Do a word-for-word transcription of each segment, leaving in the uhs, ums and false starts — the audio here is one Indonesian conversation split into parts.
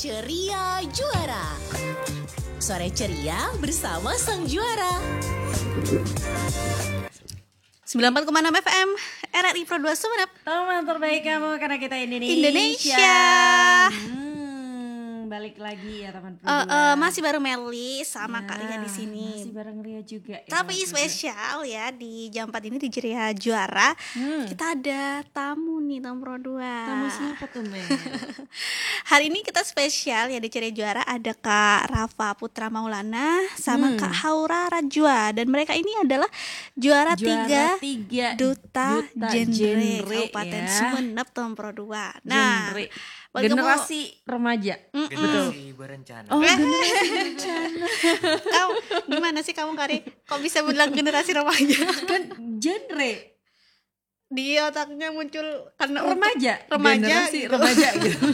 Ceria Juara. Sore ceria bersama sang juara. sembilan puluh empat koma enam F M R R I Pro dua Sumeneb. Teman terbaik kamu karena kita Indonesia. Indonesia. Hmm, balik lagi ya teman Pro Uh, dua. uh, masih bareng Meli sama Ya, Kak Ria di sini. Masih bareng Ria juga. Ya, Tapi teman Pro dua. spesial ya di jam empat ini di Ceria Juara. Hmm. Kita ada tamu nih Tom Pro dua. Tamu siapa tuh Mel? Hari ini kita spesial ya di Ceria Juara ada Kak Rafa Putra Maulana sama Hmm. Kak Haura Rajwa dan mereka ini adalah juara, Juara tiga tiga Duta, Duta Genre, Genre, Kabupaten ya. Sumeneb Tom Pro dua. Nah, Genre. bagi kamu- Generasi remaja. Mm-mm. Generasi berencana. Oh, generasi berencana. Kamu gimana sih kamu Kari? Kok bisa bilang generasi remaja? Kan genre Di otaknya muncul karena untuk- remaja. remaja Generasi gitu. remaja gitu.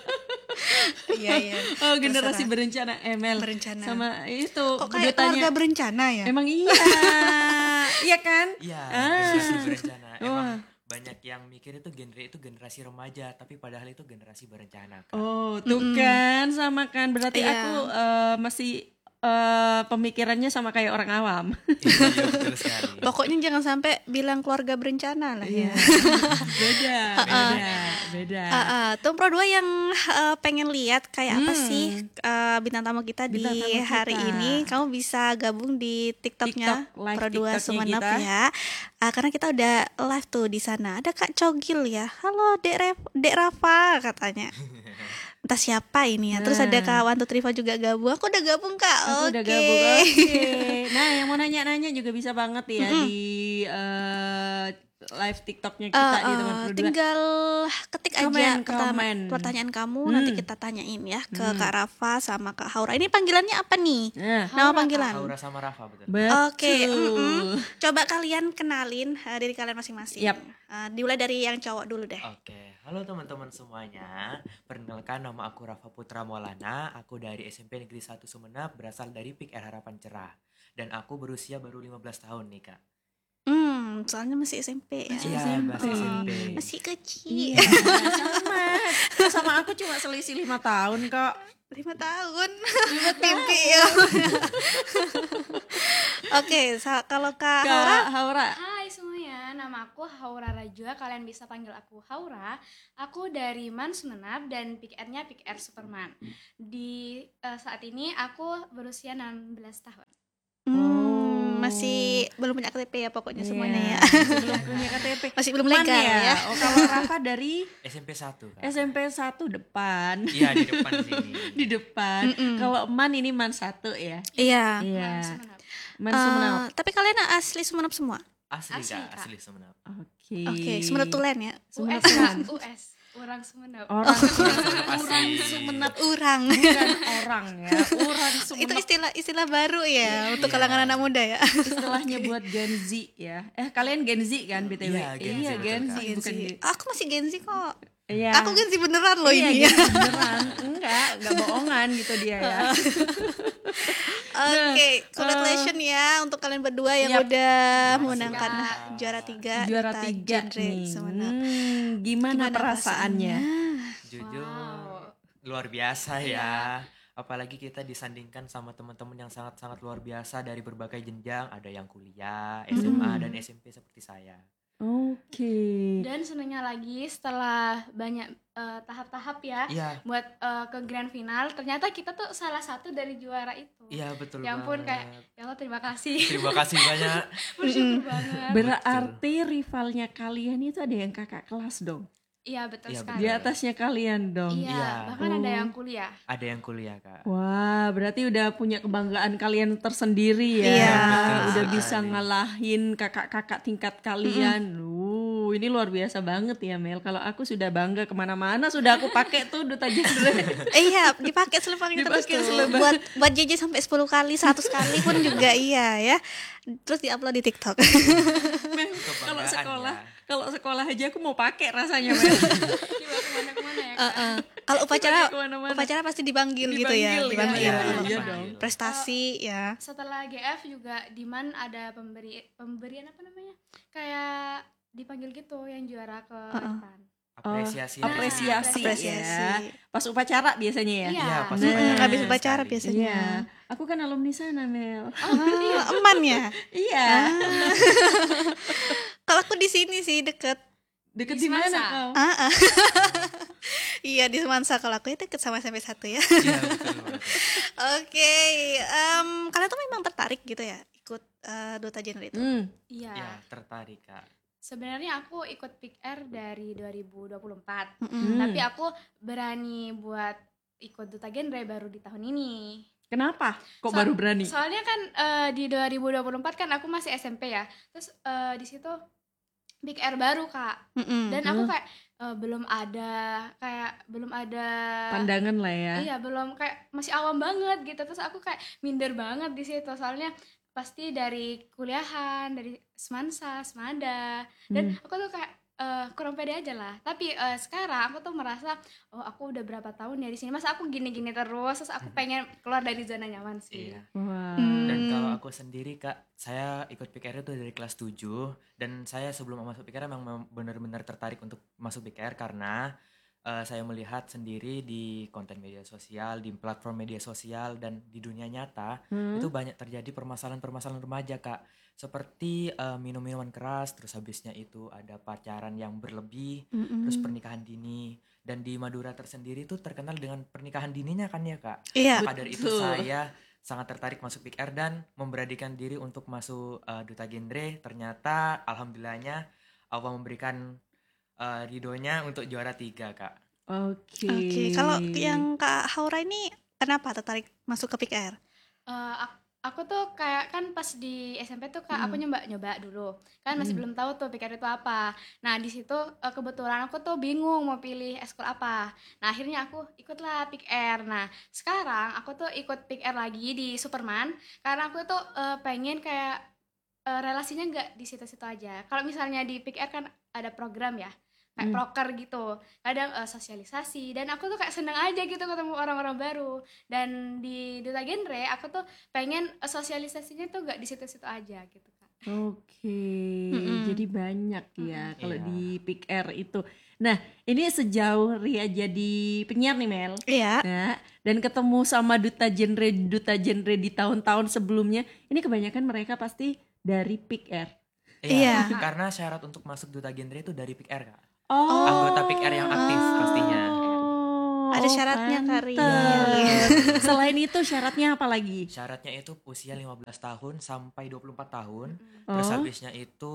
Iya iya. Oh, generasi Terserah. berencana Emel. Berencana. Sama itu Kok kayak dutanya. keluarga berencana ya? Emang iya. Iya kan? Iya, Ah. generasi berencana. Emang Wah. banyak yang mikir itu genre itu generasi remaja, tapi padahal itu generasi berencana. Kak. Oh, tuh kan sama kan berarti Iya. aku eh, masih eh, pemikirannya sama kayak orang awam. Iya, iya, betul sekali. Pokoknya jangan sampai bilang keluarga berencana lah ya. beda, beda, beda. Uh, uh, Tom Pro dua yang uh, pengen lihat kayak apa Hmm. sih uh, bintang tamu kita Bintang di tamu kita. hari ini, kamu bisa gabung di TikToknya TikTok, live Pro dua TikToknya Sumeneb kita. ya. Uh, karena kita udah live tuh di sana. Ada Kak Cogil ya. Halo Dek, Ref, Dek Rafa katanya. Entah siapa ini ya. Terus Nah. ada Kak Wantu Triva juga gabung. Aku udah gabung Kak. Aku Oke. udah gabung. Oke. Nah, yang mau nanya-nanya juga bisa banget ya Mm-mm. di eh, live TikToknya Uh, kita di uh, teman Pro dua. tinggal ketik aja Komen, pertama komen. pertanyaan kamu, Hmm. nanti kita tanyain ya ke Hmm. Kak Rafa sama Kak Haura. Ini panggilannya apa nih? Nah, Nama panggilan. Aura sama Rafa betul. betul. Oke, mm-mm. Coba kalian kenalin uh, diri kalian masing-masing. Yap. Uh, dimulai dari yang cowok dulu deh. Oke, halo teman-teman semuanya. Perkenalkan nama aku Rafa Putra Maulana. Aku dari S M P Negeri satu Sumeneb, berasal dari P I K R Harapan Cerah. Dan aku berusia baru lima belas tahun nih, Kak. Hmm, soalnya masih S M P ya. Masih Iya, S M P. masih S M P. Masih kecil. Iya, sama. Sama aku cuma selisih lima tahun kok. Lima tahun. Mimpi ya. Oke, sa- kalau Kak Haura, Kak Haura. Hai semuanya, nama aku Haura Rajwa. Kalian bisa panggil aku Haura. Aku dari Man Sumeneb dan P K R-nya P K R Superman. Di eh, saat ini aku berusia enam belas tahun. hmm, masih belum punya K T P ya pokoknya semuanya ya. Sebelum punya K T P. Masih belum Man legal ya. Oh, kalau Rafa dari S M P satu, Kak. S M P satu depan. Iya, di depan sini. Di depan. Mm-mm. Kalau Man ini Man satu ya. Iya. Iya. Man Sumeneb. Man Eh, Sumeneb. tapi kalian asli Sumeneb semua? Asli, Asli, Kak, Kak. asli Sumeneb. Oke. Oke, Sumeneb Tulen ya. Sumeneb U S, Tulen. U S, orang Sumeneb. Orang Asli. Sumeneb Urang. bukan orang ya. Orang Itu Sumeneb. istilah istilah baru ya untuk Iya. kalangan anak muda ya. Istilahnya buat Gen Z ya. Eh kalian Gen Z kan B T W? Iya, Gen Z, Iya, betul, Gen Z Kak. Gen Z. bukan Gen- Aku masih Gen Z kok. Iya. Aku Gen Z beneran loh Iya, ini ya. Gen Z beneran. Enggak, enggak bohongan gitu dia ya. Oke, congratulations ya untuk kalian berdua yang Yap. udah Terima memenangkan kasih, Kak. juara tiga Juara Duta tiga Genre nih. Sumeneb. Hmm, gimana, perasaannya? Jujur Wow. luar biasa Iya. ya. Apalagi kita disandingkan sama teman-teman yang sangat-sangat luar biasa dari berbagai jenjang. Ada yang kuliah, S M A, Hmm. dan S M P seperti saya. Oke. Dan senangnya lagi setelah banyak eh, tahap-tahap ya Iya, buat eh, ke grand final, ternyata kita tuh salah satu dari juara itu. iya betul Ya ampun, banget. kayak ya Allah terima kasih. Terima kasih banyak. Bersyukur banget. Berarti rivalnya kalian itu ada yang kakak kelas dong. Iya betul Iya, sekali. Di atasnya kalian dong. Iya, Iya. bahkan ada Oh. yang kuliah. Ada yang kuliah, Kak. Wah, berarti udah punya kebanggaan kalian tersendiri ya. Iya. Betul Udah sekali. bisa ngalahin kakak-kakak tingkat kalian. Uh, ini luar biasa banget ya Mel. Kalau aku sudah bangga kemana-mana, sudah aku pakai tuh Duta Genre. Eh, iya, dipakai selebangnya terus Dipakai tuh. selebang. Buat buat J J sampai sepuluh kali, seratus kali pun juga iya ya. Terus diupload di TikTok. Mel, kalau Kebanggaan sekolah, ya. kalau sekolah aja aku mau pakai rasanya Mel. Coba kemana-kemana ya. Kak? Heeh. Kalau upacara Dipakai kemana-mana. upacara pasti dipanggil, gitu ya, Dipanggil ya. dipanggil. Iya, Kalau iya dipanggil. dong. prestasi ya. Setelah G F juga di Man ada pemberi pemberian apa namanya? Kayak dipanggil gitu yang juara ke Uh-uh. depan. Apresiasi. Oh, apresiasi, Apresiasi. ya. Pas upacara biasanya ya. Iya. Iya, pas Nah, upacara habis betul upacara sekali. biasanya. Iya. Aku kan alumni sana, Mel. Oh, eman ya. Iya. Kalau aku di sini sih deket. Deket Di di mana Semansa. kau? Ah, ah. Iya di Semansa, kalau aku itu deket sama S M P satu ya. Iya, betul, betul. Oke, em, kalian tuh memang tertarik gitu ya ikut eh, Duta Genre itu? Hmm. Iya. Ya, tertarik Kak. Sebenarnya aku ikut P I K R dari dua ribu dua puluh empat. Mm-mm. Hmm. Tapi aku berani buat ikut Duta Genre baru di tahun ini. Kenapa? Kok So- baru berani? Soalnya kan eh, di dua ribu dua puluh empat kan aku masih S M P ya. Terus eh, di situ P I K R baru, Kak. Mm-mm. Dan aku Hmm. kayak eh, belum ada kayak belum ada Pandangan lah ya. Iya, belum kayak masih awam banget gitu. Terus aku kayak minder banget di situ. Soalnya pasti dari kuliahan, dari Semansa, Semada. Dan Hmm. aku tuh kayak eh, kurang pede aja lah. Tapi eh, sekarang aku tuh merasa, oh aku udah berapa tahun ya di sini. Masa aku gini-gini terus, terus aku pengen keluar dari zona nyaman sih. Iya. Wah. Hmm. Dan kalau aku sendiri Kak, saya ikut P K R itu dari kelas tujuh. Dan saya sebelum masuk P K R memang mem- benar-benar tertarik untuk masuk P K R karena eh, saya melihat sendiri di konten media sosial, di platform media sosial, dan di dunia nyata Hmm. itu banyak terjadi permasalahan-permasalahan remaja Kak. Seperti eh, minum-minuman keras, terus habisnya itu ada pacaran yang berlebih, Mm-mm. terus pernikahan dini. Dan di Madura tersendiri itu terkenal dengan pernikahan dininya kan ya Kak. Iya. Maka dari itu Betul. saya sangat tertarik masuk P K R dan memberanikan diri untuk masuk uh, Duta Genre. Ternyata alhamdulillahnya Allah memberikan uh, ridhonya untuk juara tiga Kak. Oke. Oke, kalau yang Kak Haura ini kenapa tertarik masuk ke P K R? Eh, ak- aku tuh kayak kan pas di S M P tuh kak aku nyoba nyoba dulu kan masih Hmm. belum tahu tuh P K R itu apa. Nah di situ eh, kebetulan aku tuh bingung mau pilih ekskul apa. Nah akhirnya aku ikutlah P K R. Nah sekarang aku tuh ikut P K R lagi di Superman karena aku tuh eh, pengen kayak eh, relasinya nggak di situ-situ aja. Kalau misalnya di P K R kan ada program ya kayak Hmm. proker gitu, kadang eh, sosialisasi, dan aku tuh kayak seneng aja gitu ketemu orang-orang baru. Dan di Duta Genre aku tuh pengen eh, sosialisasinya tuh gak di situ-situ aja gitu kak. Oke, Mm-mm. jadi banyak ya kalau Iya. di P K R itu. Nah, ini sejauh Ria jadi penyiar nih Mel. Iya. Nah, dan ketemu sama duta genre duta genre di tahun-tahun sebelumnya, ini kebanyakan mereka pasti dari P K R. Iya. Karena syarat untuk masuk Duta Genre itu dari P K R Kak. Oh, Anggota P K R yang aktif pastinya. Oh, Ada syaratnya, Kak Ria. pantes. Selain itu syaratnya apa lagi? Syaratnya itu usia lima belas tahun sampai dua puluh empat tahun. Terus Oh. habisnya itu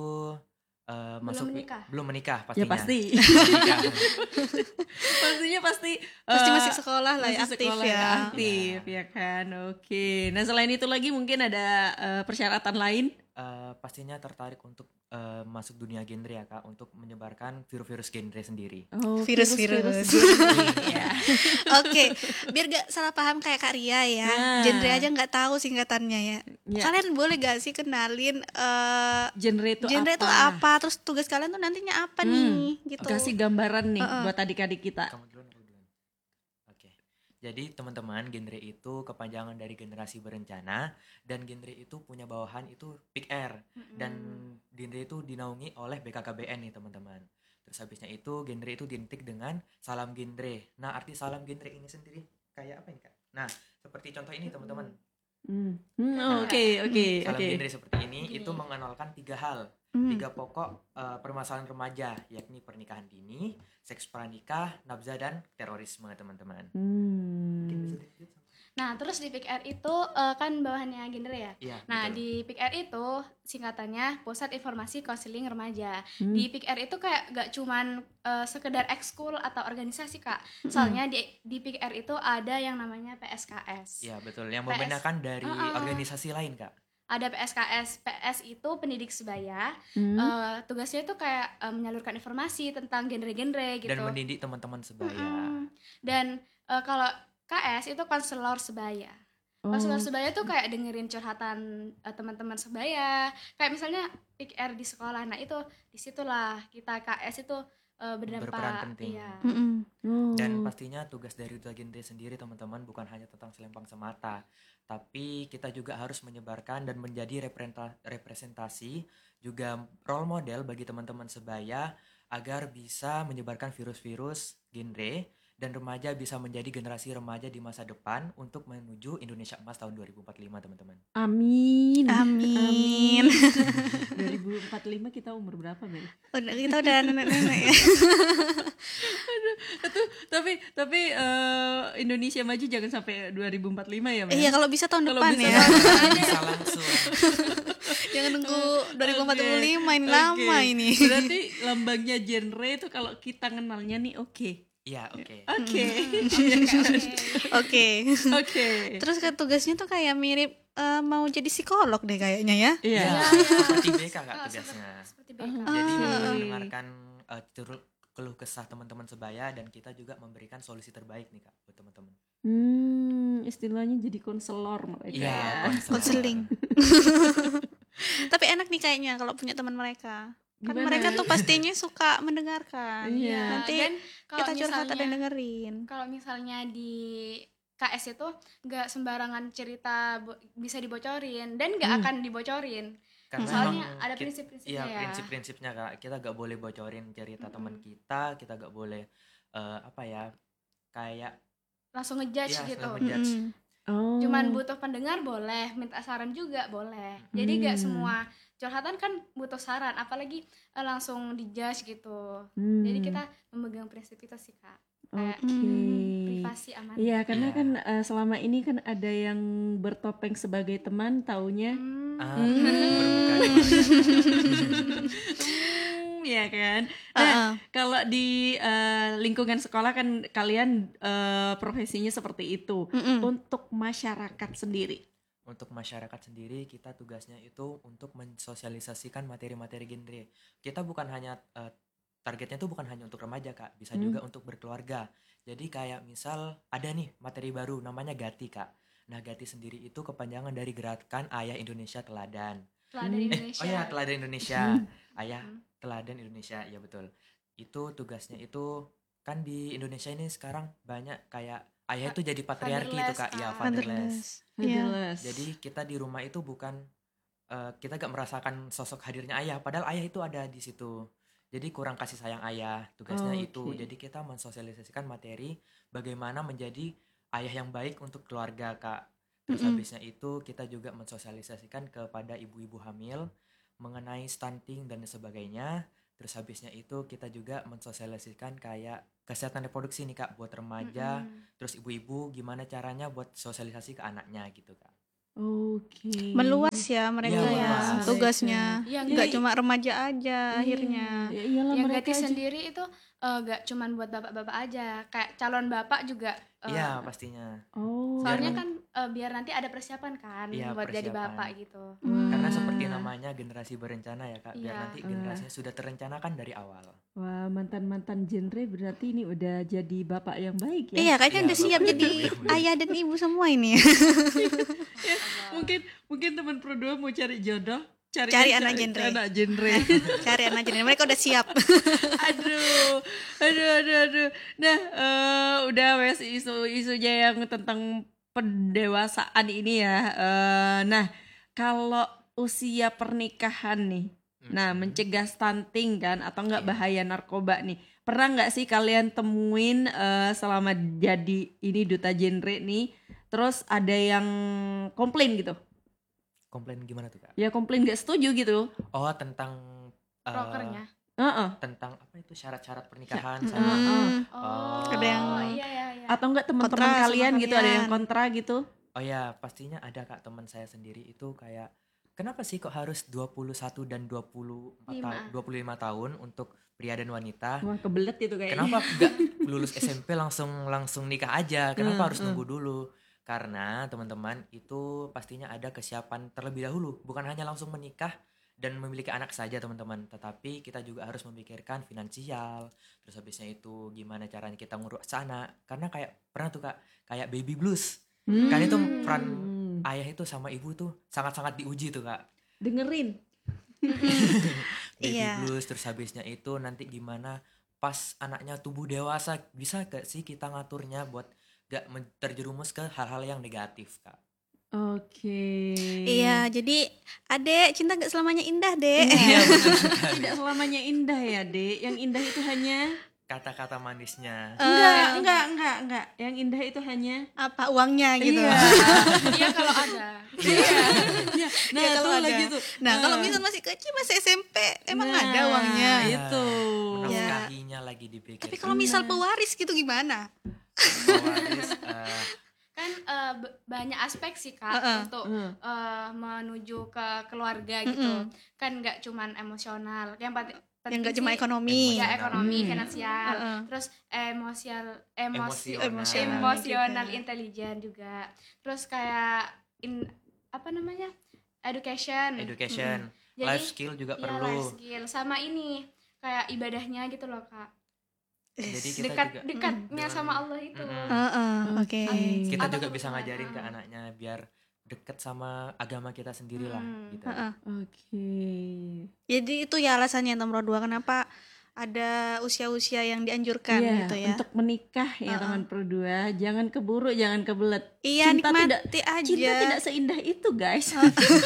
eh, Belum masuk menikah. belum menikah Ya pastinya. pasti. Belum menikah. Pastinya pasti Pasti eh, masih sekolah lah ya, masih aktif sekolah ya. aktif ya kan. Oke. Nah, selain itu lagi mungkin ada eh, persyaratan lain. Eh, pastinya tertarik untuk eh, masuk dunia genre ya Kak, untuk menyebarkan virus-virus genre sendiri. Oh, Virus-virus. genre, ya. Oke, biar gak salah paham kayak Kak Ria ya. Nah. Genre aja nggak tahu singkatannya ya. Ya. Kalian boleh gak sih kenalin eh Genre itu genre apa? itu apa? Terus tugas kalian tuh nantinya apa Hmm, nih? Gitu. Kasih gambaran nih Uh-uh. buat adik-adik kita. Kamu duluan aku duluan. Oke. Jadi teman-teman, genre itu kepanjangan dari generasi berencana, dan genre itu punya bawahan itu P K R, dan genre itu dinaungi oleh B K K B N nih teman-teman. Terus habisnya itu genre itu identik dengan salam genre. Nah, arti salam genre ini sendiri kayak apa ini Kak? Nah, seperti contoh ini teman-teman. Hmm, Hmm, oke oke Salam oke. genre seperti ini Gini. itu mengenalkan tiga hal. Hmm. Tiga pokok eh, permasalahan remaja, yakni pernikahan dini, seks pranikah, nafsa, dan terorisme teman-teman. Mungkin bisa Hmm. dilanjut sama- Nah terus di P K R itu eh, kan bawahannya genre ya. Iya, Nah betul. di P K R itu singkatannya Pusat Informasi Konseling Remaja. Hmm. Di P K R itu kayak gak cuman eh, sekedar ekskul atau organisasi kak. Soalnya di di P K R itu ada yang namanya P S K S. Iya betul, yang P S. membedakan dari Uh-uh. organisasi lain Kak. Ada P S K S. P S itu pendidik sebaya. Hmm. Eh, tugasnya itu kayak eh, menyalurkan informasi tentang genre-genre gitu. Dan mendidik teman-teman sebaya. Mm-mm. Dan eh, kalau K S itu konselor sebaya. Oh. Konselor sebaya tuh kayak dengerin curhatan eh, teman-teman sebaya. Kayak misalnya P K R di sekolah. Nah itu disitulah kita K S itu eh, berdampak. Berperan penting. Iya. Mm-mm. Oh. Dan pastinya tugas dari Duta Genre sendiri teman-teman bukan hanya tentang selempang semata, tapi kita juga harus menyebarkan dan menjadi representa- representasi, juga role model bagi teman-teman sebaya agar bisa menyebarkan virus-virus genre dan remaja bisa menjadi generasi remaja di masa depan untuk menuju Indonesia Emas tahun dua ribu empat puluh lima, teman-teman. Amin. Amin. dua ribu empat puluh lima kita umur berapa, Mel? Udah, kita udah nenek-nenek ya. Tuh, tapi tapi eh, Indonesia maju jangan sampai dua ribu empat puluh lima ya, Mel? Iya, kalau bisa tahun Kalau depan bisa ya. Bisa langsung. Jangan nunggu dua ribu empat puluh lima ini Oke. lama ini. Berarti lambangnya genre itu kalau kita kenalnya nih oke. Iya, oke. Oke. Oke. Oke. Terus kan tugasnya tuh kayak mirip eh, mau jadi psikolog deh kayaknya ya. Iya. Ya, seperti B K Kak Oh, tugasnya. seperti, seperti B K. Jadi Ah. mendengarkan uh, turut keluh kesah teman-teman sebaya dan kita juga memberikan solusi terbaik nih Kak buat teman-teman. Hmm, istilahnya jadi konselor mereka. Iya, ya. Konseling. Tapi enak nih kayaknya kalau punya teman mereka. Kan Gimana? mereka tuh pastinya suka mendengarkan. Iya. Nanti Dan kalau kita curhat ada yang misalnya dengerin. kalau misalnya di K S itu nggak sembarangan cerita bo- bisa dibocorin dan nggak Hmm. akan dibocorin. Karena Soalnya emang ada kit- prinsip-prinsipnya Iya, ya. prinsip-prinsipnya Kak. Kita gak boleh bocorin cerita Mm-mm. teman kita, kita gak boleh uh, apa ya? Kayak Langsung ngejudge Iya, gitu. langsung ngejudge. Mm-mm. Oh. Cuman butuh pendengar boleh, minta saran juga boleh. Jadi nggak Hmm. semua curhatan kan butuh saran, apalagi eh, langsung dijudge gitu. Hmm. Jadi kita memegang prinsip itu sih Kak. Kayak Oke. privasi aman. Iya, karena Iya. kan eh, selama ini kan ada yang bertopeng sebagai teman, taunya Hmm. ah, Hmm. bermuka di mana. Hmm, ya kan. Nah, Uh-uh. kalau di eh, lingkungan sekolah kan kalian eh, profesinya seperti itu. Mm-mm. Untuk masyarakat sendiri. Untuk masyarakat sendiri kita tugasnya itu untuk mensosialisasikan materi-materi genre. Kita bukan hanya uh, targetnya itu bukan hanya untuk remaja Kak, bisa Hmm. juga untuk berkeluarga. Jadi kayak misal ada nih materi baru namanya Gati Kak. Nah Gati sendiri itu kepanjangan dari Gerakan Ayah Indonesia Teladan. Teladan Hmm. Indonesia. Oh ya Teladan Indonesia, Hmm. Ayah Hmm. Teladan Indonesia, ya betul. Itu tugasnya itu kan di Indonesia ini sekarang banyak kayak ayah itu jadi patriarki itu Fatherless, Kak, ya Kak. fatherless. Fatherless. Iya. Jelas. Jadi kita di rumah itu bukan eh, kita gak merasakan sosok hadirnya ayah, padahal ayah itu ada di situ. Jadi kurang kasih sayang ayah, tugasnya Oh, itu. oke. Jadi kita mensosialisasikan materi bagaimana menjadi ayah yang baik untuk keluarga Kak. Terus Mm-mm. habisnya itu kita juga mensosialisasikan kepada ibu-ibu hamil mengenai stunting dan sebagainya. Terus habisnya itu kita juga mensosialisasikan kayak kesehatan reproduksi nih Kak buat remaja. Mm-mm. Terus ibu-ibu gimana caranya buat sosialisasi ke anaknya gitu Kak. Oke. Meluas ya mereka Iya, ya meluas. tugasnya. Yang Nggak Gati- cuma remaja aja akhirnya. Ya iyalah yang mereka Gati aja. sendiri itu eh, nggak cuman buat bapak-bapak aja, kayak calon bapak juga. eh, Iya pastinya. Oh. Soalnya Biar- kan eh, biar nanti ada persiapan kan Iya, buat jadi persiapan. bapak gitu. Hmm. Karena seperti namanya generasi berencana ya Kak. Biar Iya. nanti Wah. generasinya sudah terencanakan dari awal. Wah, mantan-mantan genre berarti ini udah jadi bapak yang baik ya. Iya, kayaknya Iya, udah siap bapak jadi ibu yang baik. ayah dan ibu semua ini. Mungkin mungkin teman Pro dua mau cari jodoh, cari Cari anak genre. Anak genre. Cari anak jadi mereka udah siap. aduh, aduh, aduh, aduh. Nah, eh, udah wes isu-isunya yang tentang pendewasaan ini ya. Eh, nah, kalau usia pernikahan nih, nah Mhm. mencegah stunting kan atau enggak Iya. bahaya narkoba nih. Pernah nggak sih kalian temuin eh, selama jadi ini duta genre nih, terus ada yang komplain gitu? Komplain gimana tuh Kak? Ya komplain nggak setuju gitu? Oh tentang eh, Prokernya. Heeh. tentang apa itu syarat-syarat pernikahan Ya, sama Heeh. Oh, Ada yang iya iya iya. Atau enggak teman-teman Kontra sama kalian gitu ada yang kalian. kontra gitu? Oh ya pastinya ada Kak, teman saya sendiri itu kayak kenapa sih kok harus dua puluh satu dan dua puluh empat Lima. tahun, dua puluh lima tahun untuk pria dan wanita? Wah kebelet itu kayaknya. Kenapa nggak lulus S M P langsung langsung nikah aja? Kenapa Hmm, harus hmm. nunggu dulu? Karena teman-teman itu pastinya ada kesiapan terlebih dahulu, bukan hanya langsung menikah dan memiliki anak saja teman-teman, tetapi kita juga harus memikirkan finansial. Terus habisnya itu gimana caranya kita ngurus anak? Karena kayak pernah tuh Kak, kayak baby blues. Hmm. Kan itu peran ayah itu sama ibu tuh sangat-sangat diuji tuh Kak. Dengerin. Baby Iya. blues, terus habisnya itu nanti gimana pas anaknya tumbuh dewasa, bisa gak sih kita ngaturnya buat gak men- terjerumus ke hal-hal yang negatif Kak. Oke. Iya, jadi adek cinta gak selamanya indah, Dek. Iya betul sekali. Tidak selamanya indah ya, Dek. Yang indah itu hanya Kata-kata manisnya. enggak, enggak, enggak, enggak. Yang indah itu hanya Apa uangnya gitu. Iya. Iya kalau ada. Iya. Nah, Ya, kalau tuh ada. lagi tuh. Nah, kalau misal masih kecil, masih S M P, emang Nah, ada uangnya. Itu. Menafkahinya lagi dipikir. Tapi kalau misal pewaris gitu gimana? pewaris, eh, Kan eh, b- banyak aspek sih Kak Heeh. untuk Heeh. eh, menuju ke keluarga gitu. Kan nggak cuman emosional. Yang penting Yang gak penting cuma sih, ekonomi. ya ekonomi, Hmm. finansial, Heeh. terus emosional, emosi, Emosional. Emosional emosional, juga. intelijen juga. Terus kayak in apa namanya? Education. education, Jadi, life skill juga Iya, perlu. life skill sama ini kayak ibadahnya gitu loh Kak. Jadi kita Dekat juga dekatnya dengan- sama Allah itu. Mm-mm. Heeh, oke. kita Atau juga bisa kebutuhan, ngajarin ke ah. anaknya biar deket sama agama kita sendiri lah Hmm. gitu. Heeh. Oke. Jadi itu ya alasannya nomor dua kenapa ada usia-usia yang dianjurkan Iya, gitu ya. untuk menikah ya Uh-uh. teman perdua, jangan keburu, jangan kebelet. Iya, Cinta tidak nikmati aja. cinta tidak seindah itu, guys.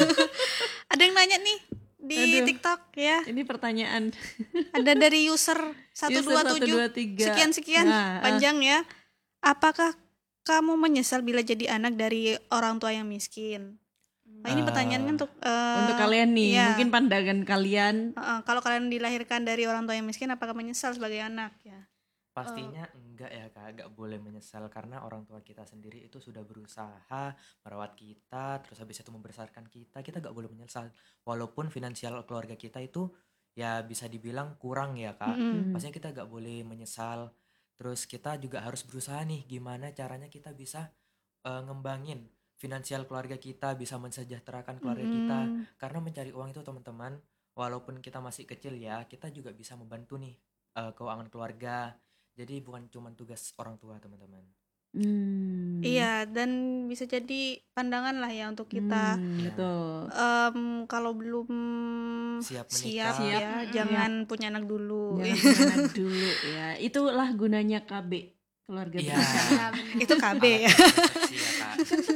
Ada yang nanya nih di Aduh. TikTok ya. Ini pertanyaan Ada dari user satu dua tujuh satu dua tiga. sekian-sekian Nah, panjang ya. Apakah kamu menyesal bila jadi anak dari orang tua yang miskin? Nah, ini Eh, pertanyaannya untuk eh, untuk kalian nih, iya. mungkin pandangan kalian. Heeh, kalau kalian dilahirkan dari orang tua yang miskin, apakah menyesal sebagai anak ya? Pastinya enggak ya kak, enggak boleh menyesal karena orang tua kita sendiri itu sudah berusaha merawat kita, terus habis itu membesarkan kita, kita enggak boleh menyesal. Walaupun finansial keluarga kita itu ya bisa dibilang kurang ya kak, Mm-mm. pastinya kita enggak boleh menyesal. Terus kita juga harus berusaha nih gimana caranya kita bisa eh, ngembangin finansial keluarga kita, bisa mensejahterakan keluarga kita. Mm-mm. Karena mencari uang itu teman-teman, walaupun kita masih kecil ya, kita juga bisa membantu nih eh, keuangan keluarga. Jadi bukan cuma tugas orang tua teman-teman. Hmm. Iya, dan bisa jadi pandangan lah ya untuk kita. Hmm, Iya. betul. Em, kalau belum Siap siap, menikah. ya, Siap. jangan punya anak dulu. Jangan punya anak dulu ya. Itulah gunanya K B, keluarga Iya. berencana. Iya, benar. Itu K B ya. Alat kontrasepsi ya kak.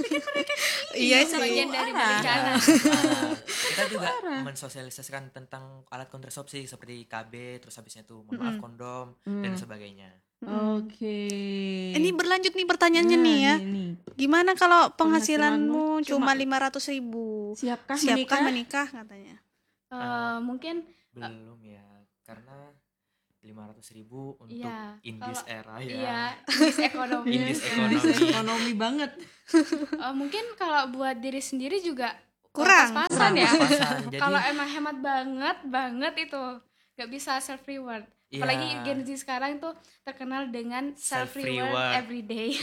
Iya Iya, sih. bagian dari Arah. berencana. Ah, kita juga arah. mensosialisasikan tentang alat kontrasepsi seperti K B, terus habisnya itu mohon maaf kondom dan Hmm. sebagainya. Oke. Ini berlanjut nih pertanyaannya Nah, nih ya. nih, nih. Gimana kalau Penghasilanmu penghasilanmu cuma- cuma lima ratus ribu? Siapkah, Siapkah menikah? menikah katanya? Eh, mungkin Belum ya, karena lima ratus ribu untuk Iya, in this kalau- era ya. iya, indis ekonomi. In this Yes, ekonomi. indis ekonomi banget. Eh, mungkin kalau buat diri sendiri juga Kurang. pas-pasan ya. Pas-pasan. Jadi Kalau emang hemat banget banget itu nggak bisa self reward. Iya. Apalagi Gen Z sekarang tuh terkenal dengan self reward Self-reward. every day.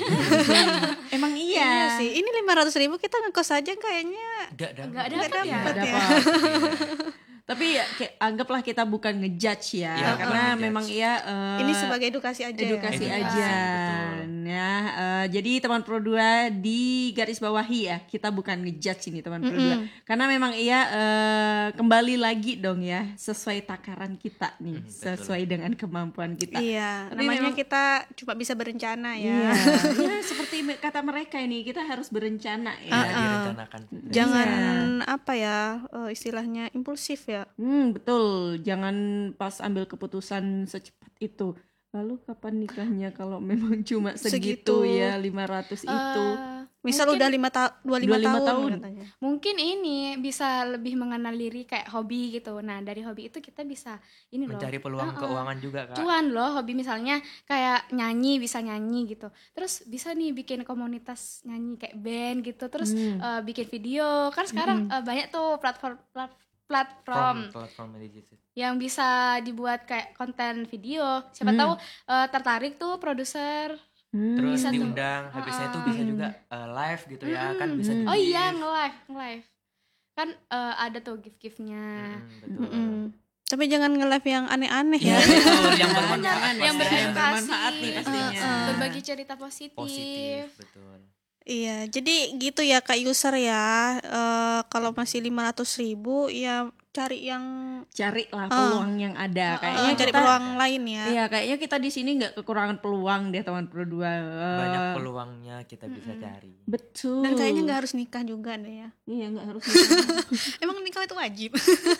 Emang Iya iya. sih. Ini lima ratus ribu kita ngekos aja kayaknya. enggak dapat. Nggak Nggak dapat ya. dapat Nggak ya. dapat. Iya. Tapi ya, kayak, anggaplah kita bukan ngejudge ya, Iya, karena bukan ngejudge. memang iya eh, Ini sebagai edukasi aja. edukasi ya. Edukasi, aja. betul. Ya, eh, jadi teman Pro dua di garis bawahi ya, kita bukan ngejudge ini teman Pro dua. Karena memang iya eh, kembali lagi dong ya, sesuai takaran kita nih, Mm, betul. sesuai dengan kemampuan kita. Iya, Tapi namanya memang- kita cuma bisa berencana ya. Iya, ya, seperti me- kata mereka ini, kita harus berencana ya. Iya, direncanakan. Jangan Iya. apa ya eh, istilahnya impulsif ya. Hmm, betul. Jangan pas ambil keputusan secepat itu. Lalu kapan nikahnya kalau memang cuma segitu, Segitu. ya lima ratus itu. Eh, Misal mungkin- udah lima ta- dua puluh lima dua puluh lima tahun, tahun. katanya. mungkin ini bisa lebih mengenal diri kayak hobi gitu. Nah, dari hobi itu kita bisa ini loh. Mencari peluang Uh-uh. keuangan juga kak. Cuan loh, hobi misalnya kayak nyanyi, bisa nyanyi gitu. Terus bisa nih bikin komunitas nyanyi kayak band gitu. Terus Hmm. eh, bikin video. Kan sekarang eh, banyak tuh platform plat- platform From platform digital. yang bisa dibuat kayak konten video. Siapa Hmm. tahu eh, tertarik tuh produser. Hmm. Terus Bisa tuh. diundang, habisnya itu bisa juga eh, live gitu ya, kan bisa Hmm. di Oh iya, nge-live, nge-live. Kan eh, ada tuh gift-giftnya. Mm, betul. Mm-mm. Tapi jangan nge-live yang aneh-aneh Iya, ya. betul, yang Jangan, bermanfaat yang yang pastinya. beredukasi. beredukasi, nih pastinya. eh, berbagi cerita positif. Positif, betul. Iya, jadi gitu ya Kak user ya. Eh, kalau masih lima ratus ribu ya cari yang Cari lah Oh. peluang yang ada. oh, Kayaknya cari kita, peluang lain ya. Iya, kayaknya kita di sini nggak kekurangan peluang deh teman berdua. Eh, Banyak peluangnya kita bisa Mm-mm. cari. Betul. Dan kayaknya nggak harus nikah juga deh ya. Iya, nggak harus nikah. Emang nikah itu wajib?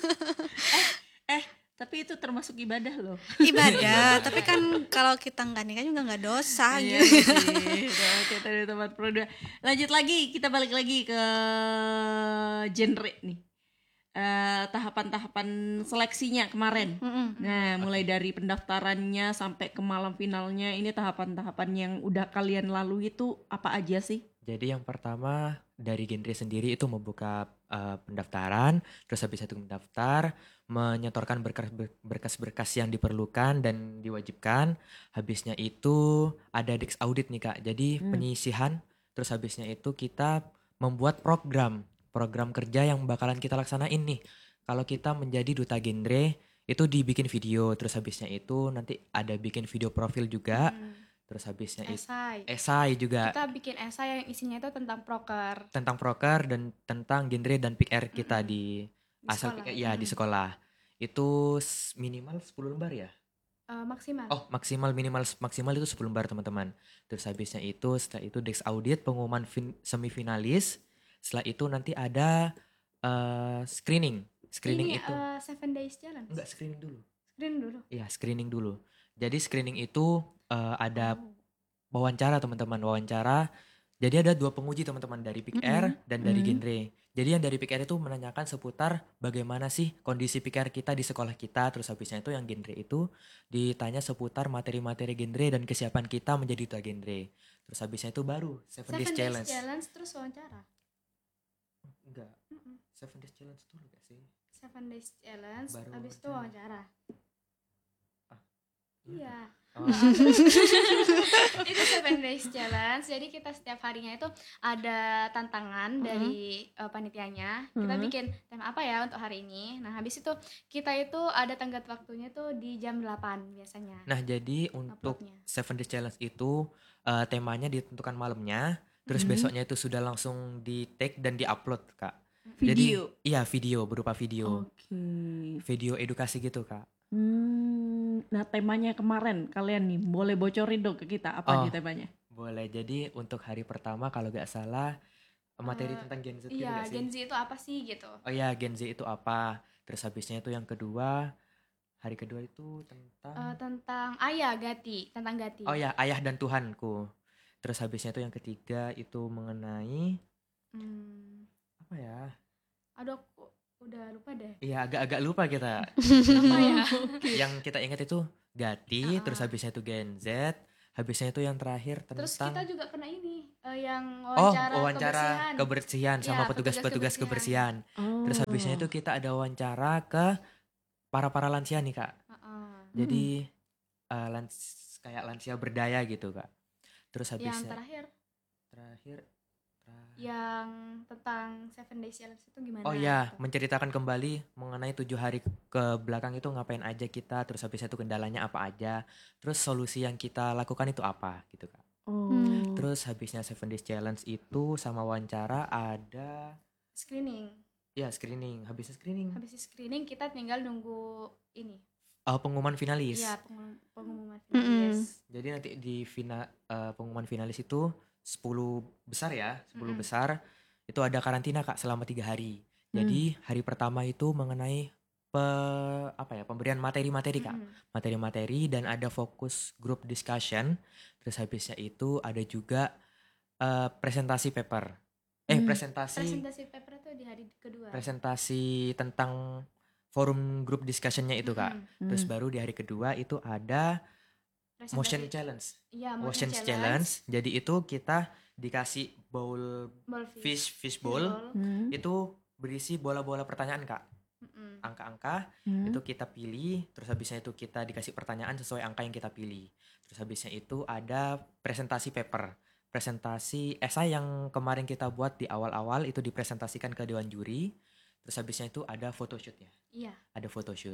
Eh, tapi itu termasuk ibadah loh. Ibadah. Tapi kan kalau kita nggak nikah juga nggak dosa Iya gitu. sih. Nah, oke, tadi teman berdua. Lanjut lagi, kita balik lagi ke genre nih. Eh, tahapan-tahapan seleksinya kemarin. Mm-mm. Nah, mulai dari pendaftarannya sampai ke malam finalnya, ini tahapan-tahapan yang udah kalian lalui itu apa aja sih? Jadi yang pertama dari genre sendiri itu membuka uh, pendaftaran, terus habis itu mendaftar, menyetorkan berkas- berkas-berkas yang diperlukan dan diwajibkan. Habisnya itu ada Dex Audit nih Kak. Jadi Hmm. penyisihan, terus habisnya itu kita membuat program, program kerja yang bakalan kita laksanain nih. Kalau kita menjadi duta genre, itu dibikin video, terus habisnya itu nanti ada bikin video profil juga, Hmm, terus habisnya itu esai. esai juga. Kita bikin esai yang isinya itu tentang proker Tentang proker dan tentang genre dan pick R kita Mm-mm. di di asal sekolah. pick R, ya di Mm. sekolah. Itu s- minimal sepuluh lembar ya? Eh, maksimal. Oh, maksimal minimal maksimal itu sepuluh lembar teman-teman. Terus habisnya itu setelah itu Dex Audit, pengumuman fin- semifinalis. Setelah itu nanti ada eh, screening. Screening Ini itu eh, Seven Days Challenge. enggak screening dulu. Screen dulu. Iya, screening dulu. Jadi screening itu eh, ada Oh. wawancara teman-teman, wawancara. Jadi ada dua penguji teman-teman dari Pick R dan dari Mm-mm. genre. Jadi yang dari Pick R itu menanyakan seputar bagaimana sih kondisi Pick R kita di sekolah kita. Terus habisnya itu yang genre itu ditanya seputar materi-materi genre dan kesiapan kita menjadi duta genre. Terus habisnya itu baru Seven, Seven Days Days Challenge. Challenge terus wawancara. Enggak, Mm-mm. Seven Days Challenge dulu gak sih? Seven Days Challenge, Baru habis itu wawancara. wawancara. Ah, Iya. Oh, Itu Seven Days Challenge. Jadi kita setiap harinya itu ada tantangan dari uh, panitianya. Kita Mhm. bikin tema apa ya untuk hari ini. Nah, habis itu kita itu ada tenggat waktunya tuh di jam delapan biasanya. nah jadi untuk Uploadnya. Seven Days Challenge itu eh, temanya ditentukan malamnya. Terus Mhm. besoknya itu sudah langsung di take dan di-upload Kak. Video. Jadi iya video berupa video. Oke. Video edukasi gitu Kak. Hmm, nah temanya kemarin kalian nih boleh bocorin dong ke kita apa Oh. aja temanya? Boleh. Jadi untuk hari pertama kalau gak salah materi Eh, tentang Gen Z gitu Iya, gak sih? Gen Z itu apa sih gitu. Oh iya, Gen Z itu apa? Terus habisnya itu yang kedua, hari kedua itu tentang Eh, tentang ayah Gati, tentang Gati. Oh ya, Ayah dan Tuhanku. Terus habisnya itu yang ketiga itu mengenai Hmm, apa ya? aduh aku udah lupa deh. Iya, agak-agak lupa kita. Apa ya? Yang kita ingat itu Gati, Ah. terus habisnya itu Gen Z, habisnya itu yang terakhir tentang Terus kita juga pernah ini eh, yang Oh, wawancara, wawancara kebersihan. kebersihan, sama Iya, petugas-petugas petugas kebersihan. kebersihan. Oh. Terus habisnya itu kita ada wawancara ke para-para lansia nih, Kak. Heeh. Jadi eh, lans- kayak lansia berdaya gitu, Kak. Terus Yang habisnya terakhir terakhir terakhir yang tentang Seven Days Challenge itu gimana? Oh iya, gitu. menceritakan kembali mengenai tujuh hari ke belakang itu ngapain aja kita, terus habisnya itu kendalanya apa aja, terus solusi yang kita lakukan itu apa gitu Kak. Oh. Hmm. Terus habisnya Seven Days Challenge itu sama wawancara ada Screening. ya screening, habisnya screening. Habis screening kita tinggal nunggu ini. Oh, pengumuman finalis. Iya, pengum- pengumuman Mm-mm. finalis. Jadi nanti di fina, eh, pengumuman finalis itu sepuluh besar ya, sepuluh Mm-mm. besar itu ada karantina Kak selama tiga hari. Jadi hari pertama itu mengenai pe, apa ya pemberian materi-materi Kak, Mm-mm. materi-materi dan ada fokus group discussion. Terus habisnya itu ada juga eh, presentasi paper, eh Hmm. presentasi Presentasi paper itu di hari kedua. presentasi tentang forum group discussionnya itu Kak. Mm-mm. Terus Hmm. baru di hari kedua itu ada Presentasi- motion challenge. Iya, Motion motion, challenge. Jadi itu kita dikasih bowl Ball fish fish fish. bowl. Hmm. Itu berisi bola-bola pertanyaan Kak. Mm-mm. Angka-angka Hmm. itu kita pilih, terus habisnya itu kita dikasih pertanyaan sesuai angka yang kita pilih. Terus habisnya itu ada presentasi paper. Presentasi esai yang kemarin kita buat di awal-awal itu dipresentasikan ke dewan juri. Terus habisnya itu ada photoshootnya. Iya. Ada photoshoot.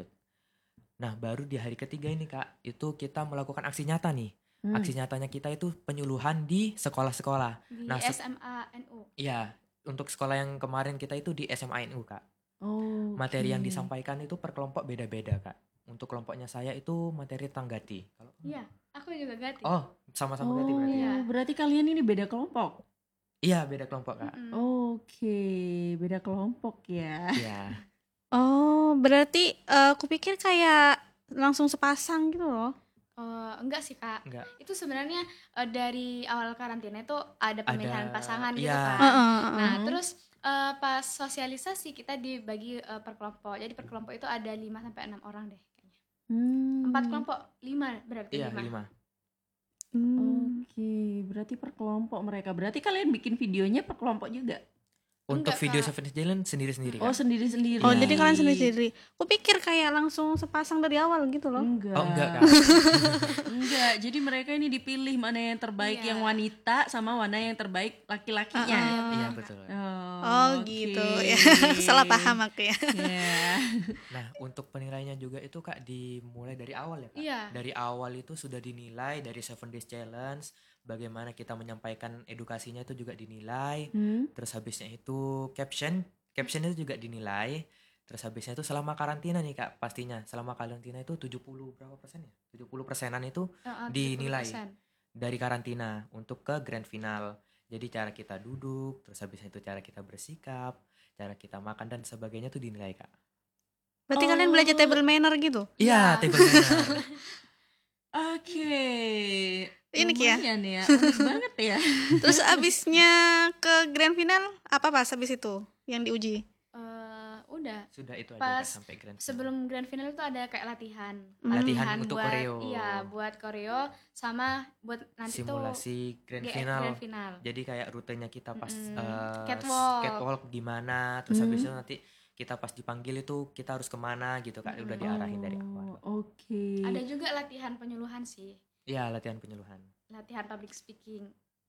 Nah, baru di hari ketiga ini Kak, itu kita melakukan aksi nyata nih. Hmm. Aksi nyatanya kita itu penyuluhan di sekolah-sekolah. Di Nah, se- S M A N U. Iya, untuk sekolah yang kemarin kita itu di S M A N U Kak. Oh. Materi yang disampaikan itu per kelompok beda-beda Kak. Untuk kelompoknya saya itu materi tentang Gati. Kalau Iya, aku juga Gati. Oh, sama-sama Oh, Gati berarti. Iya. berarti kalian ini beda kelompok. Iya, beda kelompok Kak. Mm-mm. Oke, beda kelompok ya. Iya. Oh, berarti eh, aku pikir kayak langsung sepasang gitu loh. Oh, enggak sih Kak. Enggak. Itu sebenarnya eh, dari awal karantina itu ada pemilihan Ada- pasangan gitu iya. kan. Heeh, heeh. Nah, terus eh, pas sosialisasi kita dibagi eh, per kelompok. Jadi per kelompok itu ada lima sampai enam orang deh kayaknya. Hmm. Empat kelompok, lima berarti Iya, lima. lima. Hmm. Oke, berarti per kelompok mereka. Berarti kalian bikin videonya per kelompok juga? Untuk Enggak, video Kak. Seven Challenge sendiri-sendiri Oh, Kak. sendiri-sendiri. Oh, Iya. jadi kalian sendiri-sendiri. Aku pikir kayak langsung sepasang dari awal gitu loh. Enggak. Oh, enggak Kak. Enggak, jadi mereka ini dipilih mana yang terbaik Iya. yang wanita sama mana yang terbaik laki-lakinya. Ah, Iya, betul. Oh, Oh, oke. gitu ya. Salah paham aku ya. Ya. Nah, untuk penilaiannya juga itu Kak dimulai dari awal ya Kak. Iya. Dari awal itu sudah dinilai dari Seven Days Challenge, bagaimana kita menyampaikan edukasinya itu juga dinilai. Hmm? Terus habisnya itu caption, caption itu juga dinilai. Terus habisnya itu selama karantina nih Kak, pastinya selama karantina itu tujuh puluh berapa persen ya? tujuh puluh persenan itu Eh, eh, dinilai. tujuh puluh persen. dari karantina untuk ke grand final. Jadi cara kita duduk, terus habisnya itu cara kita bersikap, cara kita makan dan sebagainya tuh dinilai Kak. Berarti Oh. kalian belajar table manner gitu? Iya, Iya. table manner. Oke. Ini Kia. Lumayan ya, unik banget ya. Terus abisnya ke grand final apa pas habis itu yang diuji? Eh, udah. Sudah itu aja Pas Kak, sampai grand final. Sebelum grand final itu ada kayak latihan. Latihan untuk buat, koreo. Iya, buat koreo sama buat nanti tuh simulasi grand G- final. grand final. Jadi kayak rutenya kita pas Mm-mm. eh, Catwalk. catwalk gimana, terus Hmm. habis itu nanti kita pas dipanggil itu kita harus kemana gitu Kak, udah diarahin dari awal. Oh, Oke. Ada juga latihan penyuluhan sih. Iya, latihan penyuluhan. Latihan public speaking.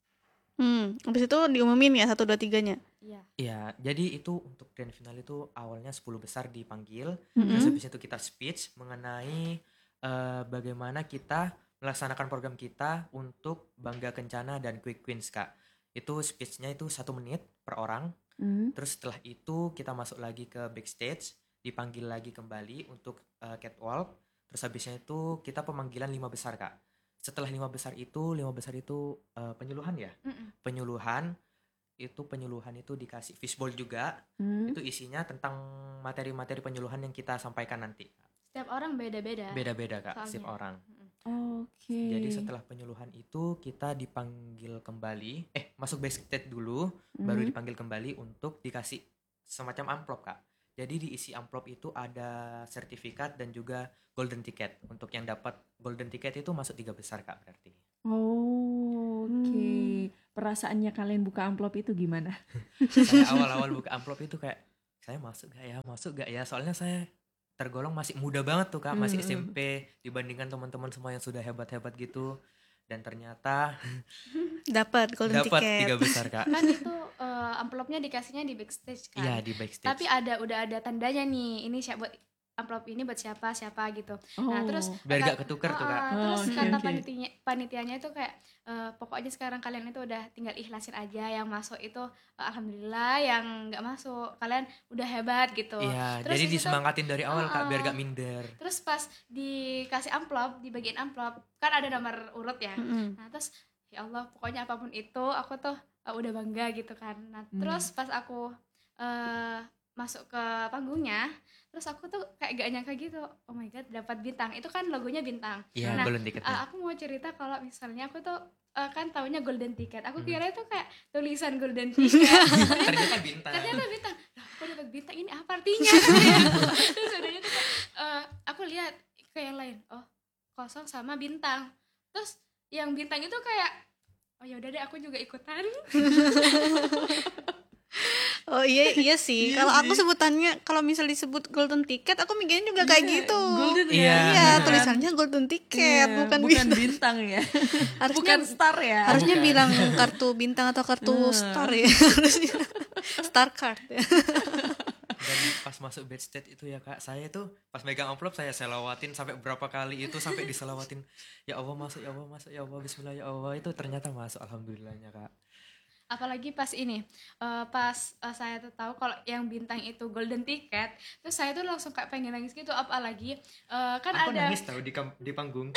Hmm, habis itu diumumin ya satu dua tiganya. Iya. Iya, jadi itu untuk grand final itu awalnya sepuluh besar dipanggil, Mm-mm. terus habis itu kita speech mengenai eh, bagaimana kita melaksanakan program kita untuk Bangga Kencana dan Quick Wins Kak. Itu speechnya itu satu menit per orang. Hmm? Terus setelah itu kita masuk lagi ke backstage, dipanggil lagi kembali untuk eh, catwalk. Terus habisnya itu kita pemanggilan lima besar Kak. Setelah lima besar itu, lima besar itu eh, penyuluhan ya. Mm-mm. Penyuluhan itu penyuluhan itu dikasih fishbowl juga. Hmm? Itu isinya tentang materi-materi penyuluhan yang kita sampaikan nanti. Setiap orang beda-beda. Beda-beda Kak, Soalnya. setiap orang. Oke. Jadi setelah penyuluhan itu kita dipanggil kembali, eh masuk backstage dulu, baru Hmm? dipanggil kembali untuk dikasih semacam amplop Kak. Jadi diisi amplop itu ada sertifikat dan juga golden ticket. Untuk yang dapat golden ticket itu masuk tiga besar Kak berarti. Oh, oke. Perasaannya kalian buka amplop itu gimana? Saya awal-awal buka amplop itu kayak, saya masuk gak ya, masuk gak ya? Soalnya saya tergolong masih muda banget tuh Kak, masih Hmm, S M P dibandingkan teman-teman semua yang sudah hebat-hebat gitu. Dan ternyata Dapat golden dapat ticket. tiga besar Kak. Kan itu eh, amplopnya dikasihnya di backstage kan. Iya, di backstage. Tapi ada udah ada tandanya nih. Ini siapa buat amplop ini buat siapa siapa gitu. Nah, Oh. terus Biar kata- gak ketuker tuh Ah, Kak. ah, terus Oh, oke, kata oke. panitianya panitianya itu kayak eh, pokoknya sekarang kalian itu udah tinggal ikhlasin aja, yang masuk itu eh, alhamdulillah, yang nggak masuk kalian udah hebat gitu. Iya, Terus jadi di situ- disemangatin dari awal Kak, biar Ah, gak minder. Terus pas dikasih amplop, di bagian amplop kan ada nomor urut ya. Mm-mm. Nah, terus ya Allah, pokoknya apapun itu aku tuh uh, udah bangga gitu kan. Nah, Hmm. terus pas aku uh, masuk ke panggungnya, terus aku tuh kayak gak nyangka gitu. Oh my god, dapat bintang. Itu kan logonya bintang. Iya, Nah, golden ticketnya. Uh, aku mau cerita kalau misalnya aku tuh uh, kan taunya golden ticket. Aku Hmm. kira itu kayak tulisan golden ticket. Ternyata bintang. Ternyata bintang. Lah, aku dapat bintang, ini apa artinya? Terus udahnya tuh kayak, uh, aku lihat ke yang lain. Oh, kosong sama bintang. Terus yang bintang itu kayak, oh ya udah deh, aku juga ikutan. Oh iya iya sih. Iya Kalau aku sih. sebutannya kalau misal disebut golden ticket, aku mikirnya juga kayak Iya, gitu. golden ya. Iya. Iya, tulisannya golden ticket, Iya, bukan, bukan bintang. bintang ya. Harusnya Bukan star ya. harusnya Bukan. bilang kartu bintang atau kartu Hmm. star ya. Harusnya star card ya. Dan pas masuk backstage itu ya Kak, saya tuh pas megang amplop saya selawatin sampai berapa kali itu sampai diselawatin. Ya Allah masuk, ya Allah masuk, ya Allah bismillah, ya Allah. Itu ternyata masuk, alhamdulillahnya Kak. apalagi pas ini eh, pas eh, saya tuh tahu kalau yang bintang itu golden ticket, terus saya tuh langsung kayak pengen nangis gitu. Apalagi eh, kan Aku ada nangis tahu di kam- di panggung.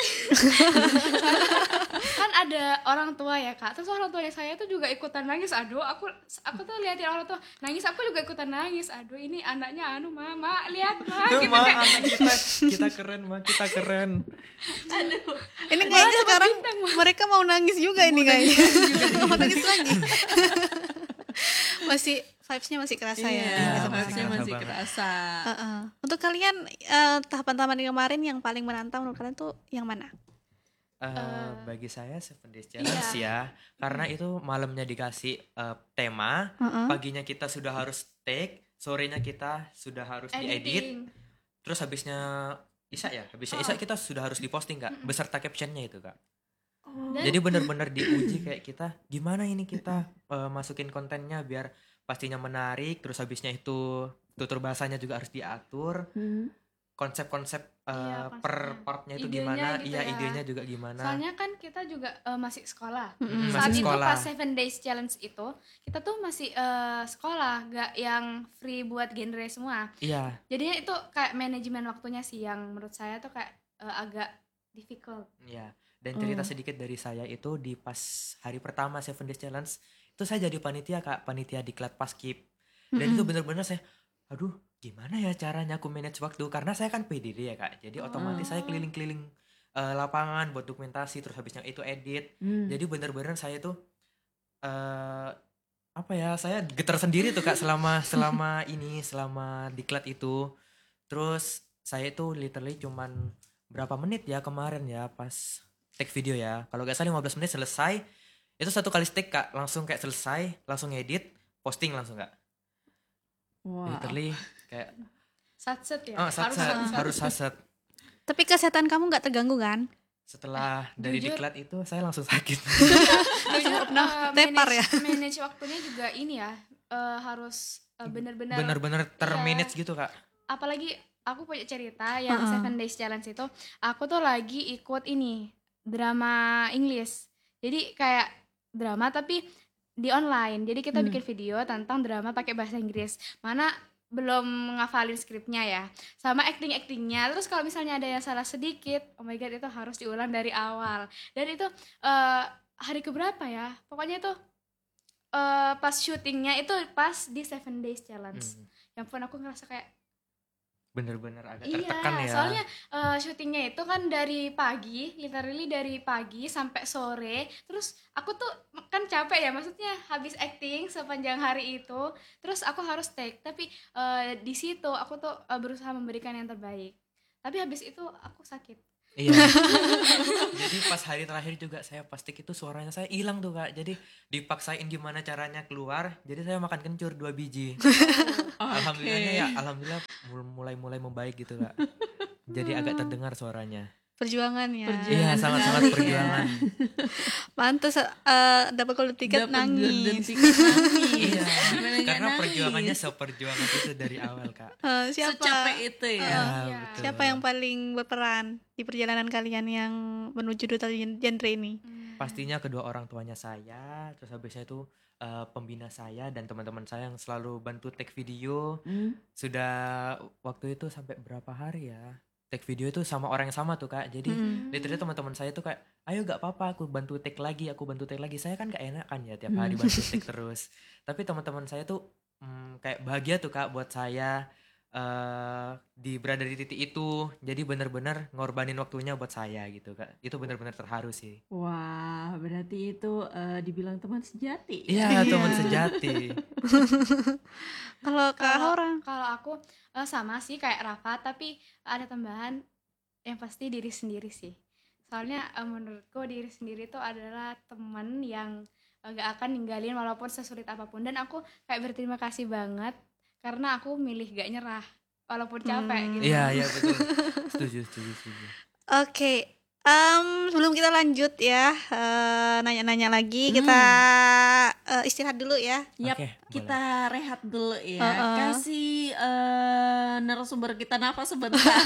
kan ada orang tua ya kak, terus orang tuanya saya tuh juga ikutan nangis. Aduh, aku aku tuh liatin orang tua nangis, aku juga ikutan nangis. Aduh, ini anaknya anu mama lihat mah gitu Ma, kayak. anak kita kita keren, Ma, kita keren. Aduh, Ini kayaknya sekarang mereka mau nangis juga ini kayaknya. Mau nangis lagi. Masih vibes-nya masih kerasa ya. Iya, Iya, Sama-sama. masih kerasa masih banget. kerasa. Heeh. Untuk kalian eh, tahapan-tahapan yang kemarin yang paling menantang menurut kalian tuh yang mana? Eh, bagi saya Seven Days Challenge ya, karena itu malamnya dikasih eh, tema, Heeh. paginya kita sudah harus take, sorenya kita sudah harus diedit, editing. terus habisnya Isa ya, habisnya Isa kita sudah harus diposting kak, beserta captionnya itu kak. Dan Jadi benar-benar diuji kayak kita gimana ini kita eh, masukin kontennya biar pastinya menarik, terus habisnya itu tutur bahasanya juga harus diatur, Hmm. konsep-konsep eh, Iya, per konsepnya. partnya itu Idenya gimana, gitu iya ya. idenya juga gimana. soalnya kan kita juga eh, masih sekolah. Mm-mm. Masih Saat itu sekolah. pas Seven Days Challenge itu kita tuh masih eh, sekolah, gak yang free buat genre semua. Iya, Jadinya itu kayak manajemen waktunya sih yang menurut saya tuh kayak eh, agak difficult. iya. Dan cerita Hmm. sedikit dari saya itu di pas hari pertama Seven Days Challenge itu saya jadi panitia kak, panitia diklat paskib. Dan itu bener-bener saya, aduh gimana ya caranya aku manage waktu, karena saya kan P D D ya kak, jadi otomatis saya keliling-keliling eh, lapangan buat dokumentasi, terus habisnya itu edit. Hmm. Jadi bener-bener saya tuh eh apa ya, saya getar sendiri tuh kak selama selama ini selama diklat itu. Terus saya itu literally cuman berapa menit ya kemarin ya pas take video ya, kalau gak salah lima belas menit selesai. Itu satu kali take kak, langsung kayak selesai, langsung edit, posting langsung kak. Wow. Literally kayak Satset ya. oh, harus satset, satset. harus saset. Tapi kesehatan kamu nggak terganggu kan? Setelah dari jujur. diklat itu saya langsung sakit. Jujur, Nah, eh, tepar manage, ya. manage waktunya juga ini ya eh, harus eh, benar-benar. Bener-bener termanage Iya. gitu kak. Apalagi aku punya cerita yang Uh-uh. Seven Days Challenge itu, aku tuh lagi ikut ini drama English. Jadi kayak drama tapi di online. Jadi kita Hmm. bikin video tentang drama pakai bahasa Inggris. Mana belum ngafalin skripnya ya, sama acting-actingnya. Terus kalau misalnya ada yang salah sedikit, oh my god, itu harus diulang dari awal. Dan itu eh, hari keberapa ya? Pokoknya itu eh, pas syutingnya itu pas di Seven Days Challenge. Hmm. Yang pun aku ngerasa kayak bener-bener agak iya, tertekan ya. soalnya eh, syutingnya itu kan dari pagi, literally dari pagi sampai sore. Terus aku tuh kan capek ya, maksudnya habis acting sepanjang hari itu. Terus aku harus take, tapi eh, di situ aku tuh eh, berusaha memberikan yang terbaik. Tapi habis itu aku sakit. Iya. Jadi pas hari terakhir juga saya pastik itu suaranya saya hilang tuh kak. Jadi dipaksain gimana caranya keluar. Jadi saya makan kencur dua biji. Alhamdulillahnya ya, alhamdulillah mul- mulai-mulai membaik gitu kak. Jadi agak terdengar suaranya. Perjuangan ya. Perjuangan. Iya, Jangan sangat-sangat sekali ya. perjuangan. Pantes eh, dapat golden ticket Dapat golden nangis. ticket nangis. Iya. Gimana nggak Karena nangis? perjuangannya seperjuangan itu dari awal kak. Eh, siapa? Secapek itu ya. Ya, iya. betul. Siapa yang paling berperan di perjalanan kalian yang menuju duta genre ini? Pastinya kedua orang tuanya saya, terus habisnya itu eh, pembina saya dan teman-teman saya yang selalu bantu take video. Hmm. Sudah waktu itu sampai berapa hari ya? Take video itu sama orang yang sama tuh kak. Jadi Hmm. literally teman-teman saya tuh kayak, ayo gak apa-apa aku bantu take lagi, aku bantu take lagi. Saya kan gak enak kan ya tiap hari bantu take terus. Tapi teman-teman saya tuh hmm, kayak bahagia tuh kak buat saya eh di berada di titik itu. Jadi benar-benar ngorbanin waktunya buat saya gitu kak. Itu benar-benar terharu sih. Wah, berarti itu eh, dibilang teman sejati. Iya, Iya. teman sejati. Kalau Kak Kalau Haura? kalau aku eh, sama sih kayak Rafa, tapi ada tambahan yang pasti diri sendiri sih. Soalnya eh, menurutku diri sendiri itu adalah teman yang eh, gak akan ninggalin walaupun sesulit apapun. Dan aku kayak berterima kasih banget karena aku milih gak nyerah walaupun capek Hmm. gitu. Iya, iya betul. Setuju, setuju, setuju. Oke, em, sebelum kita lanjut ya eh, nanya-nanya lagi, Hmm. kita eh, istirahat dulu ya. Yap, Oke, boleh. kita rehat dulu ya. Uh-uh. Kasih eh, narasumber kita nafas sebentar.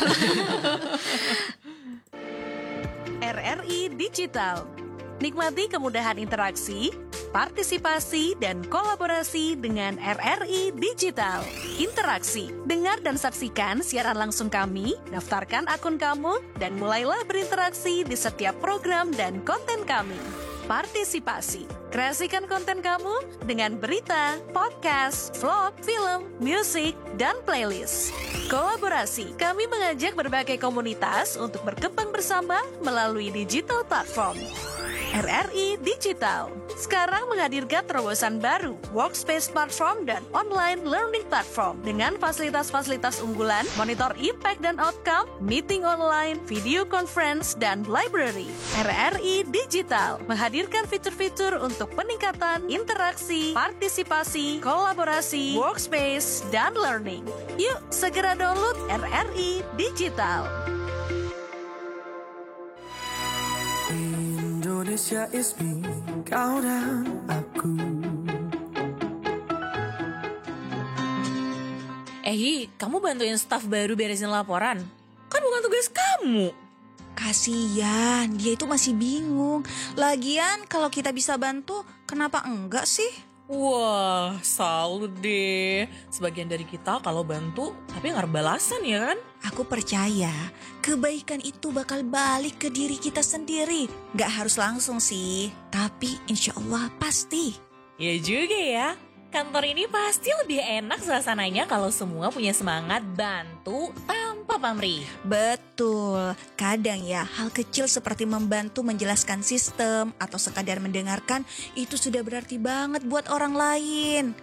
R R I Digital. Nikmati kemudahan interaksi, partisipasi dan kolaborasi dengan R R I Digital. Interaksi, dengar dan saksikan siaran langsung kami, daftarkan akun kamu, dan mulailah berinteraksi di setiap program dan konten kami. Partisipasi, kreasikan konten kamu dengan berita, podcast, vlog, film, musik, dan playlist. Kolaborasi, kami mengajak berbagai komunitas untuk berkembang bersama melalui digital platform. R R I Digital sekarang menghadirkan terobosan baru, workspace platform dan online learning platform dengan fasilitas-fasilitas unggulan, monitor impact dan outcome, meeting online, video conference, dan library. R R I Digital menghadirkan fitur-fitur untuk peningkatan interaksi, partisipasi, kolaborasi, workspace, dan learning. Yuk, segera download R R I Digital. Indonesia is me, kau dan aku. Eh, Hi, kamu bantuin staf baru beresin laporan? Kan bukan tugas kamu. Kasian, dia itu masih bingung. Lagian kalau kita bisa bantu, kenapa enggak sih? Wah, salut deh. Sebagian dari kita kalau bantu, tapi nggak ada balasan ya kan? Aku percaya kebaikan itu bakal balik ke diri kita sendiri. Gak harus langsung sih, tapi insya Allah pasti. Ya juga ya. Kantor ini pasti lebih enak suasananya kalau semua punya semangat bantu tanpa pamrih. Betul, kadang ya hal kecil seperti membantu menjelaskan sistem atau sekadar mendengarkan itu sudah berarti banget buat orang lain.